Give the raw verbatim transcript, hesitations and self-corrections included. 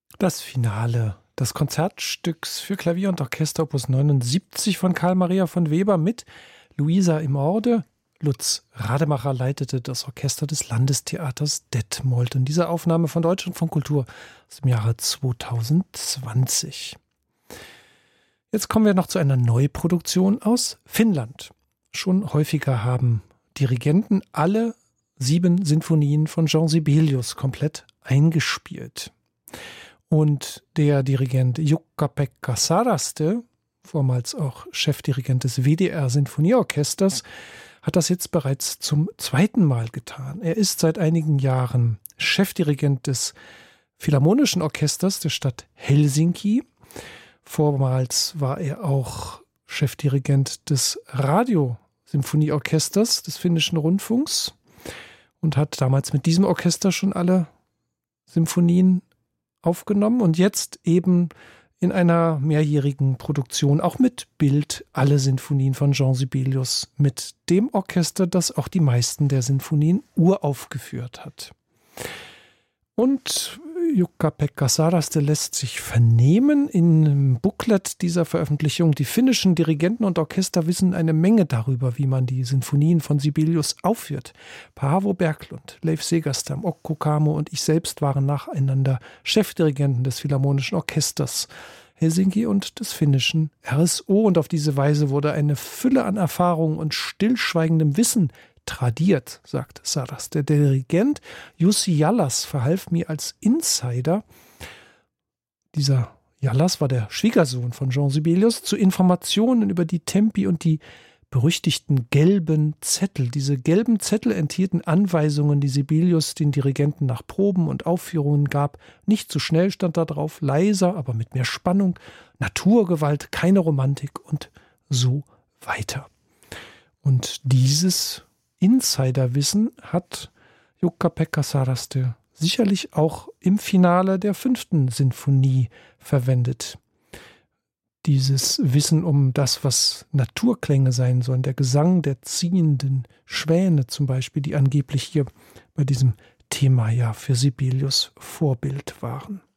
Das Finale des Konzertstücks für Klavier und Orchester Opus neunundsiebzig von Carl Maria von Weber mit Luisa Immorde. Lutz Rademacher leitete das Orchester des Landestheaters Detmold. Und diese Aufnahme von Deutschlandfunk Kultur aus dem Jahre zweitausendzwanzig. Jetzt kommen wir noch zu einer Neuproduktion aus Finnland. Schon häufiger haben Dirigenten alle sieben Sinfonien von Jean Sibelius komplett eingespielt. Und der Dirigent Jukka-Pekka Saraste, vormals auch Chefdirigent des W D R-Sinfonieorchesters, hat das jetzt bereits zum zweiten Mal getan. Er ist seit einigen Jahren Chefdirigent des Philharmonischen Orchesters der Stadt Helsinki. Vormals war er auch Chefdirigent des Radiosymphonieorchesters des finnischen Rundfunks und hat damals mit diesem Orchester schon alle Symphonien aufgenommen und jetzt eben in einer mehrjährigen Produktion auch mit Bild alle Sinfonien von Jean Sibelius mit dem Orchester, das auch die meisten der Sinfonien uraufgeführt hat. Und Jukka-Pekka Saraste lässt sich vernehmen im Booklet dieser Veröffentlichung. Die finnischen Dirigenten und Orchester wissen eine Menge darüber, wie man die Sinfonien von Sibelius aufführt. Paavo Berglund, Leif Segerstam, Okko Kamo und ich selbst waren nacheinander Chefdirigenten des Philharmonischen Orchesters Helsinki und des finnischen R S O. Und auf diese Weise wurde eine Fülle an Erfahrung und stillschweigendem Wissen tradiert, sagt Saras. Der Dirigent Jussi Jallas verhalf mir als Insider. Dieser Jallas war der Schwiegersohn von Jean Sibelius, zu Informationen über die Tempi und die berüchtigten gelben Zettel. Diese gelben Zettel enthielten Anweisungen, die Sibelius den Dirigenten nach Proben und Aufführungen gab. Nicht zu schnell stand da drauf, leiser, aber mit mehr Spannung, Naturgewalt, keine Romantik und so weiter. Und dieses Insiderwissen hat Jukka-Pekka Saraste sicherlich auch im Finale der fünften Sinfonie verwendet. Dieses Wissen um das, was Naturklänge sein sollen, der Gesang der ziehenden Schwäne zum Beispiel, die angeblich hier bei diesem Thema ja für Sibelius Vorbild waren.